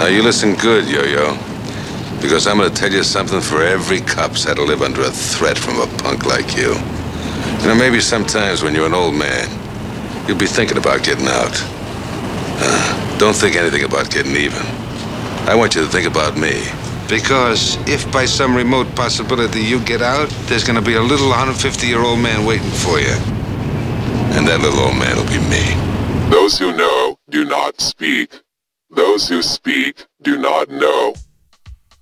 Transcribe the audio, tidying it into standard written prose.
Now you listen good, Yo-Yo. Because I'm gonna tell you something for every cop's had to live under a threat from a punk like you. You know, maybe sometimes when you're an old man, you'll be thinking about getting out. Don't think anything about getting even. I want you to think about me. Because if by some remote possibility you get out, there's gonna be a little 150-year-old man waiting for you. And that little old man will be me. Those who know do not speak. Those who speak do not know.